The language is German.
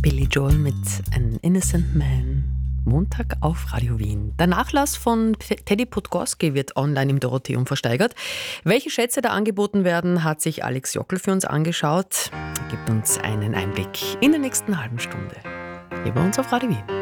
Billy Joel mit An Innocent Man. Montag auf Radio Wien. Der Nachlass von Teddy Podgorski wird online im Dorotheum versteigert. Welche Schätze da angeboten werden, hat sich Alex Jockel für uns angeschaut. Er gibt uns einen Einblick in der nächsten halben Stunde. Hier bei uns auf Radio Wien.